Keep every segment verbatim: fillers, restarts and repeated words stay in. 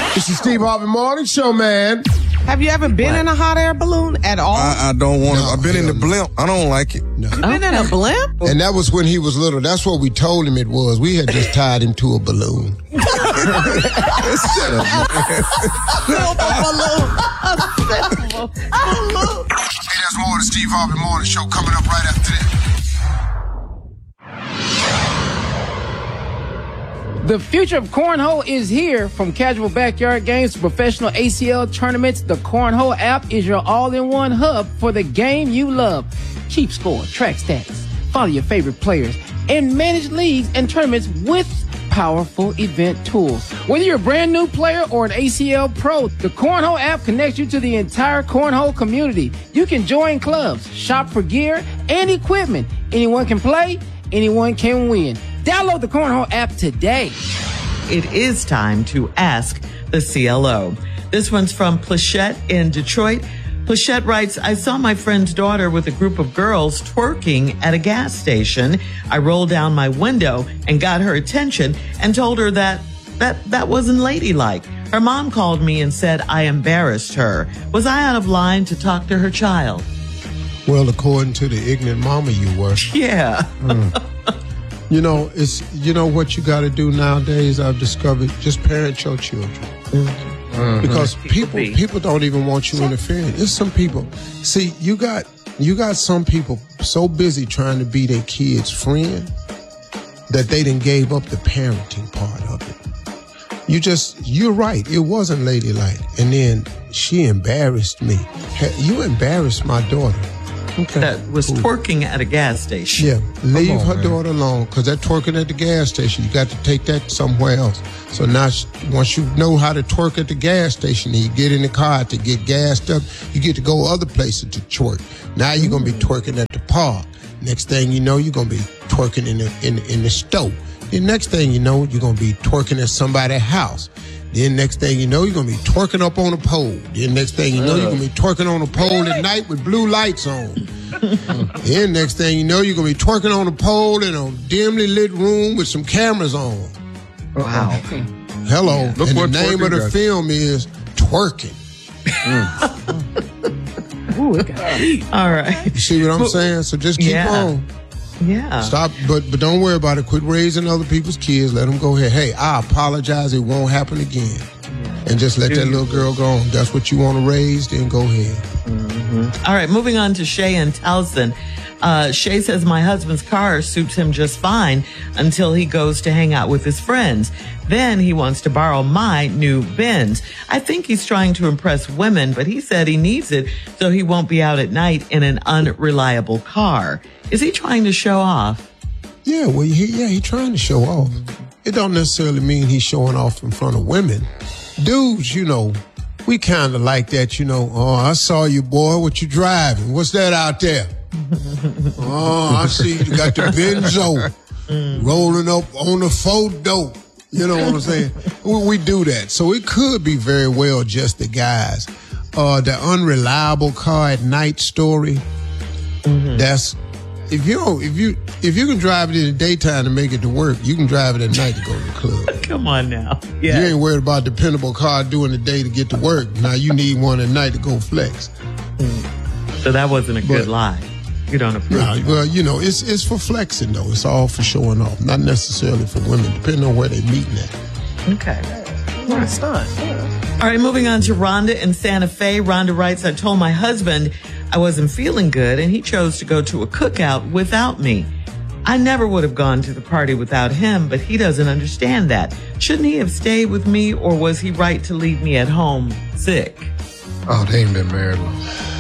It's the Steve Harvey Morning Show, man. Have you ever been what? in a hot air balloon at all? I, I don't want to. No, I've been in the blimp. I don't like it. No. You've been okay. in a blimp? And that was when he was little. That's what we told him it was. We had just tied him to a balloon. Shut up, man. Silver balloon. A silver balloon. Hey, there's more of the Steve Harvey Morning Show coming up right after this. The future of cornhole is here. From casual backyard games to professional A C L tournaments, the Cornhole app is your all-in-one hub for the game you love. Keep score, track stats, follow your favorite players, and manage leagues and tournaments with powerful event tools. Whether you're a brand new player or an A C L pro, the Cornhole app connects you to the entire cornhole community. You can join clubs, shop for gear and equipment. Anyone can play, anyone can win. Download the Cornhole app today. It is time to ask the C L O. This one's from Plachette in Detroit. Plachette writes, I saw my friend's daughter with a group of girls twerking at a gas station. I rolled down my window and got her attention and told her that that, that wasn't ladylike. Her mom called me and said I embarrassed her. Was I out of line to talk to her child? Well, according to the ignorant mama you were. Yeah. Mm. You know, it's you know what you got to do nowadays. I've discovered just parent your children mm-hmm. because people people don't even want you interfering. There's some people. See, you got you got some people so busy trying to be their kid's friend that they done gave up the parenting part of it. You just you're right. It wasn't ladylike, and then she embarrassed me. You embarrassed my daughter. Okay. That was twerking at a gas station. Yeah, leave on, her man. daughter alone, because that twerking at the gas station, you got to take that somewhere else. So now, once you know how to twerk at the gas station, and you get in the car to get gassed up, you get to go other places to twerk. Now you're going to be twerking at the park. Next thing you know, you're going to be twerking in the, in, in the stove. The next thing you know, you're going to be twerking at somebody's house. Then next thing you know, you're going to be twerking up on a pole. Then next thing you know, you're going to be twerking on a pole at night with blue lights on. Then next thing you know, you're going to be twerking on a pole in a dimly lit room with some cameras on. Wow. Hello. Yeah. And the name of the got. film is Twerking. Ooh, okay. All right. You see what I'm well, saying? So just keep yeah. on. Yeah. Stop, but but don't worry about it. Quit raising other people's kids. Let them go ahead. Hey, I apologize. It won't happen again. Yeah. And just let Dude. that little girl go on. That's what you want to raise, then go ahead. Mm-hmm. All right, moving on to Shay and Towson. Uh, Shay says, my husband's car suits him just fine until he goes to hang out with his friends. Then he wants to borrow my new Benz. I think he's trying to impress women, but he said he needs it so he won't be out at night in an unreliable car. Is he trying to show off? Yeah, well, he, yeah, he's trying to show off. It don't necessarily mean he's showing off in front of women. Dudes, you know, we kind of like that, you know. Oh, I saw you, boy. What you driving? What's that out there? Oh, I see you got the Benzo mm. rolling up on the photo. You know what I'm saying? we, we do that. So it could be very well just the guys. Uh, the unreliable car at night story. Mm-hmm. That's if you don't, if you if you can drive it in the daytime to make it to work, you can drive it at night to go to the club. Come on now. Yeah. You ain't worried about dependable car during the day to get to work. Now you need one at night to go flex. Mm. So that wasn't a good but, lie. You don't approve. Nah, well, you know, it's it's for flexing though. It's all for showing off, not necessarily for women, depending on where they're meeting at. Okay. Well, it's not. All right, moving on to Rhonda in Santa Fe. Rhonda writes, I told my husband I wasn't feeling good, and he chose to go to a cookout without me. I never would have gone to the party without him, but he doesn't understand that. Shouldn't he have stayed with me, or was he right to leave me at home sick? Oh, they ain't been married long.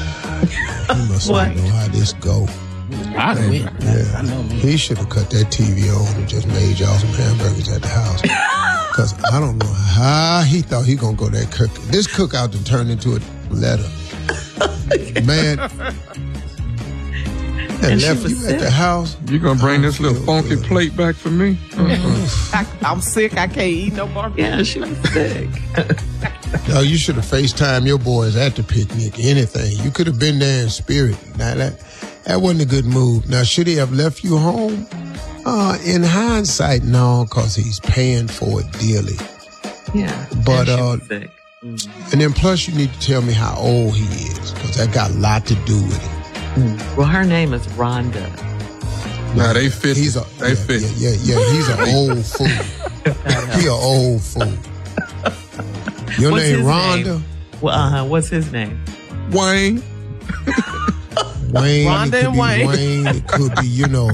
He must not know how this go. I know. Yeah. I know he should have cut that T V on and just made y'all some hamburgers at the house. Because I don't know how he thought he going to go that cook. This cookout to turn into a letter. Man. And, and left you sick. At the house. You going to bring this little funky good. plate back for me? Mm-hmm. I, I'm sick. I can't eat no more. Yeah, she was sick. No, you should have FaceTimed your boys at the picnic, anything. You could have been there in spirit. Now, that, that wasn't a good move. Now, should he have left you home? Uh, in hindsight, no, because he's paying for it dearly. Yeah. But, and she uh, was sick. And then plus you need to tell me how old he is, because that got a lot to do with it. Well, her name is Rhonda. Nah, they fit. He's a they yeah, fit. Yeah, yeah, yeah. He's an old fool. He an old fool. Your What's name his Rhonda? name? Well, uh-huh. What's his name? Wayne. Wayne. Rhonda it could and be Wayne. Wayne. It could be, you know,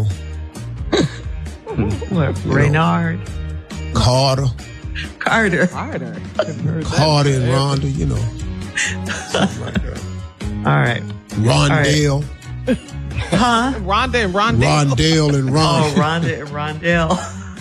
What? Reynard? Carter. Carter. Harder. Carter and Rhonda, you know. All right. Rondell. Huh? Rhonda and Rondell. Rondell and Oh, Ron. Rhonda and Rondell.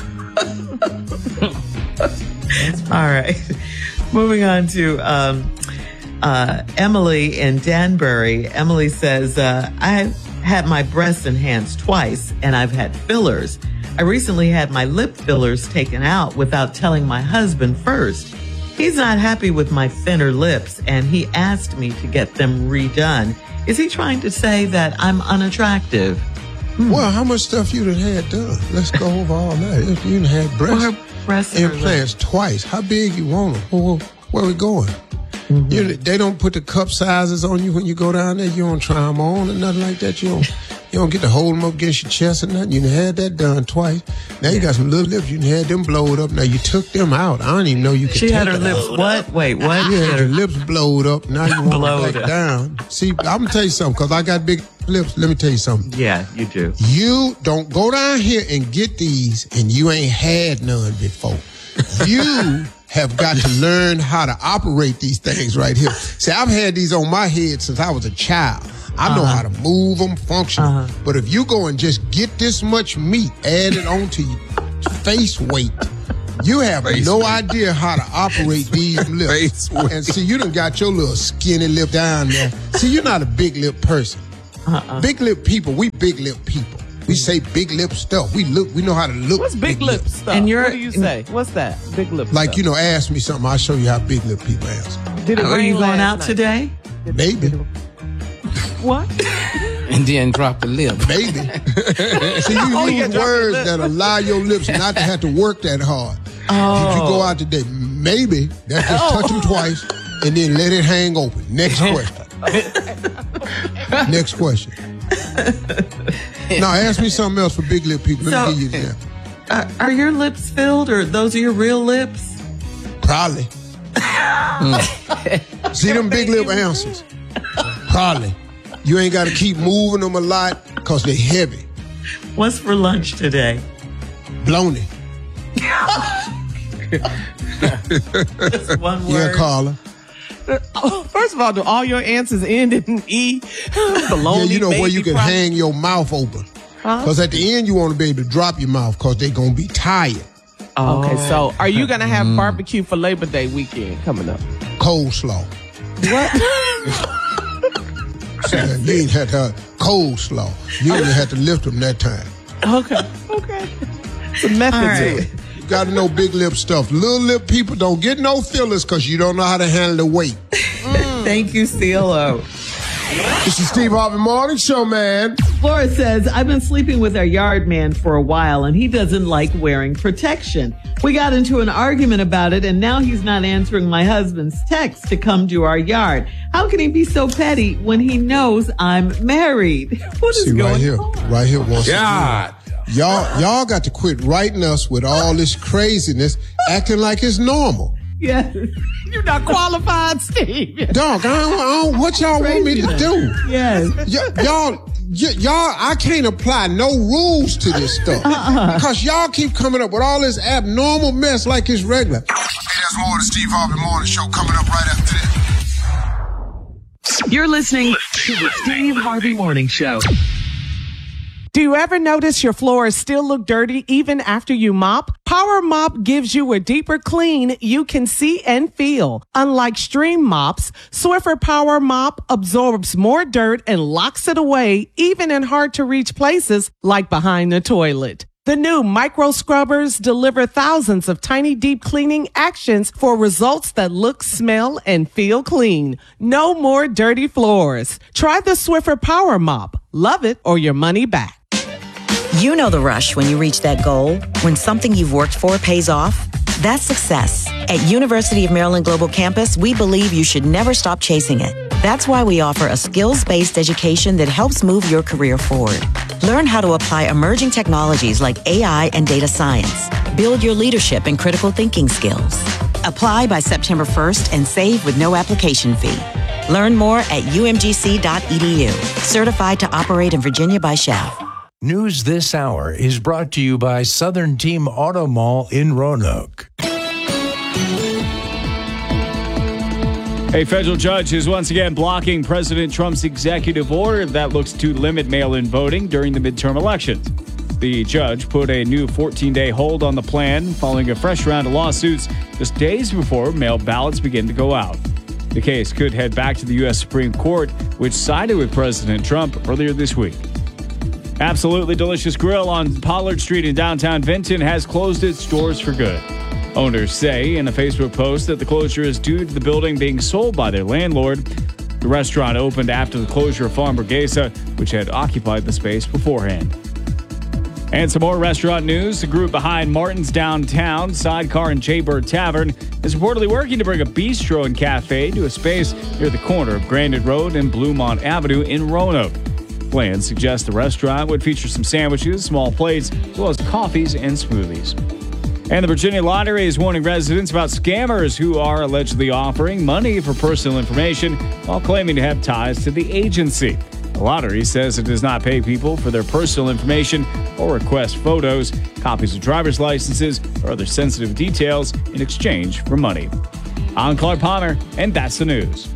All right. Moving on to um, uh, Emily in Danbury. Emily says, uh, I've had my breasts enhanced twice, and I've had fillers. I recently had my lip fillers taken out without telling my husband first. He's not happy with my thinner lips, and he asked me to get them redone. Is he trying to say that I'm unattractive? Well, how much stuff you done had done? Let's go over all that. If you done had breast Well, her breasts are implants twice, how big you want them? Where, where we going? Mm-hmm. You, they don't put the cup sizes on you when you go down there. You don't try them on or nothing like that. You don't, you don't get to hold them up against your chest or nothing. You done had that done twice. Now you got some little lips. You done had them blowed up. Now you took them out. I don't even know you could She take had her it lips. out. What? Wait, what? You She had had your her- lips blowed up. Now you want Blowed them back up. down. See, I'm going to tell you something, because I got big lips. Let me tell you something. Yeah, you do. You don't go down here and get these and you ain't had none before. You have got to learn how to operate these things right here. See, I've had these on my head since I was a child. I know Uh-huh. how to move them, function 'em. Uh-huh. But if you go and just get this much meat added onto your face weight, you have Face no weight. idea how to operate these lips. Face weight. And see, you done got your little skinny lip down there. See, you're not a big lip person. Uh-uh. Big lip people, we big lip people. We say big lip stuff. We look, we know how to look. What's big lip stuff? And you're- what do you say? What's that? Big lip Like, stuff. you know, ask me something. I'll show you how big lip people answer. Did it Are rain you going last out night? today? Maybe, What? And then drop the lip. maybe. See, you Oh, yeah, use drop your words lip. that allow your lips not to have to work that hard. Oh. If you go out today, maybe that's just touch them twice and then let it hang open. Next question. Next question. Now ask me something else for big lip people. Let So- me give you that. Uh, are your lips filled, or those are your real lips? Probably. See them big lip answers? Probably. You ain't got to keep moving them a lot because they're heavy. What's for lunch today? Bloney. Just one Yeah, word. Carla. Oh, first of all, do all your answers end in E? Baloney, Yeah, you know where baby you can fry? hang your mouth open. Because at the end, you want to be able to drop your mouth because they're going to be tired. Okay, so are you gonna have barbecue for Labor Day weekend coming up? Coleslaw. What? Yeah, you ain't had to have coleslaw. You only had to lift them that time. Okay, okay. It's a method All to right. it. You got to know big lip stuff. Little lip people don't get no fillers because you don't know how to handle the weight. Thank you, C L O. This is Steve Harvey Morning Show, man. Flora says, I've been sleeping with our yard man for a while and he doesn't like wearing protection. We got into an argument about it and now he's not answering my husband's text to come to our yard. How can he be so petty when he knows I'm married? What is See, going right here, on? right here, once God. again. Y'all, y'all got to quit writing us with all this craziness, acting like it's normal. Yes. You're not qualified, Steve. Dog, I don't, I don't, what y'all want me to do? Yes. Y- y'all, y- y'all, I can't apply no rules to this stuff Uh-uh. because y'all keep coming up with all this abnormal mess like it's regular. Hey, there's more of the Steve Harvey Morning Show coming up right after this. You're listening to the Steve Harvey Morning Show. Do you ever notice your floors still look dirty even after you mop? Power Mop gives you a deeper clean you can see and feel. Unlike stream mops, Swiffer Power Mop absorbs more dirt and locks it away even in hard to reach places like behind the toilet. The new micro scrubbers deliver thousands of tiny deep cleaning actions for results that look, smell, and feel clean. No more dirty floors. Try the Swiffer Power Mop. Love it or your money back. You know the rush when you reach that goal, when something you've worked for pays off. That's success. At University of Maryland Global Campus, we believe you should never stop chasing it. That's why we offer a skills-based education that helps move your career forward. Learn how to apply emerging technologies like A I and data science. Build your leadership and critical thinking skills. Apply by September first and save with no application fee. Learn more at u m g c dot e d u. Certified to operate in Virginia by S C H A F. News This Hour is brought to you by Southern Team Auto Mall in Roanoke. A federal judge is once again blocking President Trump's executive order that looks to limit mail-in voting during the midterm elections. The judge put a new fourteen-day hold on the plan following a fresh round of lawsuits just days before mail ballots begin to go out. The case could head back to the U S Supreme Court, which sided with President Trump earlier this week. Absolutely Delicious Grill on Pollard Street in downtown Vinton has closed its doors for good. Owners say in a Facebook post that the closure is due to the building being sold by their landlord. The restaurant opened after the closure of Farm Burguesa, which had occupied the space beforehand. And some more restaurant news. The group behind Martin's Downtown, Sidecar, and Jaybird Tavern is reportedly working to bring a bistro and cafe to a space near the corner of Grandin Road and Bluemont Avenue in Roanoke. Plans suggest the restaurant would feature some sandwiches, small plates, as well as coffees and smoothies. And the Virginia Lottery is warning residents about scammers who are allegedly offering money for personal information while claiming to have ties to the agency. The lottery says it does not pay people for their personal information or request photos, copies of driver's licenses, or other sensitive details in exchange for money. I'm Clark Palmer, and that's the news.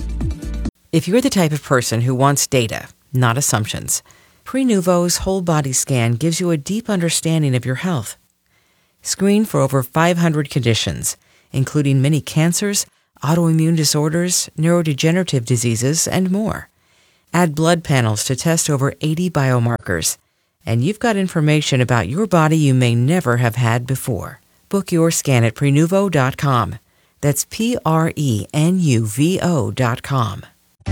If you're the type of person who wants data, not assumptions, Prenuvo's whole body scan gives you a deep understanding of your health. Screen for over five hundred conditions, including many cancers, autoimmune disorders, neurodegenerative diseases, and more. Add blood panels to test over eighty biomarkers, and you've got information about your body you may never have had before. Book your scan at Prenuvo dot com. That's P R E N U V O dot com.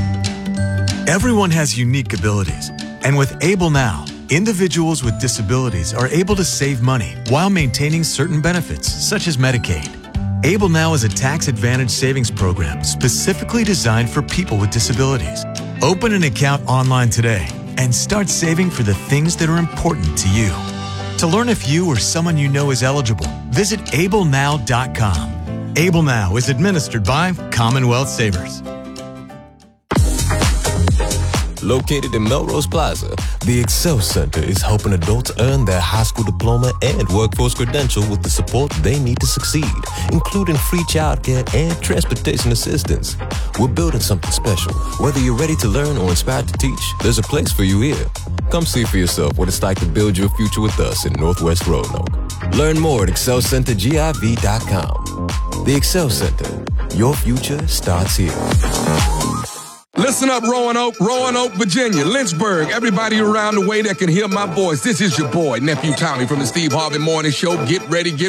Everyone has unique abilities, and with Able Now, individuals with disabilities are able to save money while maintaining certain benefits, such as Medicaid. Able Now is a tax-advantaged savings program specifically designed for people with disabilities. Open an account online today and start saving for the things that are important to you. To learn if you or someone you know is eligible, visit able now dot com. Able Now is administered by Commonwealth Savers. Located in Melrose Plaza, the Excel Center is helping adults earn their high school diploma and workforce credential with the support they need to succeed, including free childcare and transportation assistance. We're building something special. Whether you're ready to learn or inspired to teach, there's a place for you here. Come see for yourself what it's like to build your future with us in Northwest Roanoke. Learn more at excel center give dot com. The Excel Center. Your future starts here. Listen up, Roanoke, Roanoke, Virginia, Lynchburg, everybody around the way that can hear my voice. This is your boy, Nephew Tommy from the Steve Harvey Morning Show. Get ready, get